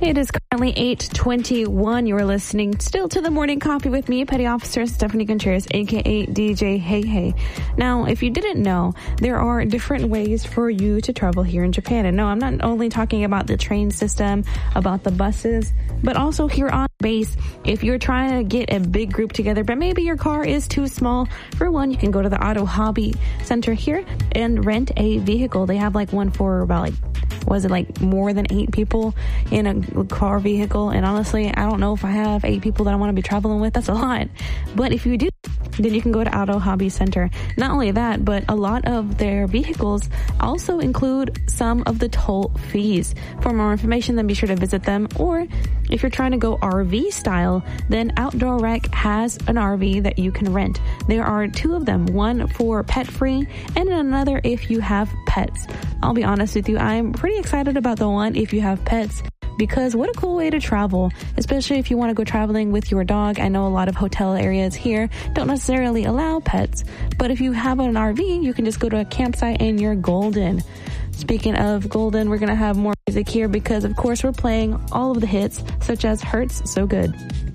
It is currently 8:21. You are listening still to the Morning Coffee with me, Petty Officer Stephanie Contreras, a.k.a. DJ Hey Hey. Now, if you didn't know, there are different ways for you to travel here in Japan. And no, I'm not only talking about the train system, about the buses, but also here on base. If you're trying to get a big group together, but maybe your car is too small, for one, you can go to the Auto Hobby Center here and rent a vehicle. They have like one for about more than 8 people in a car vehicle. And honestly, I don't know if I have 8 people that I want to be traveling with. That's a lot. But if you do, then you can go to Auto Hobby Center. Not only that, but a lot of their vehicles also include some of the toll fees. For more information, then be sure to visit them. Or if you're trying to go RV style, then Outdoor Rec has an RV that you can rent. There are 2 of them, one for pet free and another if you have pets. I'll be honest with you, I'm pretty excited about the one if you have pets, because what a cool way to travel, especially if you want to go traveling with your dog. I know a lot of hotel areas here don't necessarily allow pets, but if you have an RV, you can just go to a campsite and you're golden. Speaking of golden, we're going to have more music here because, of course, we're playing all of the hits, such as Hurts So Good.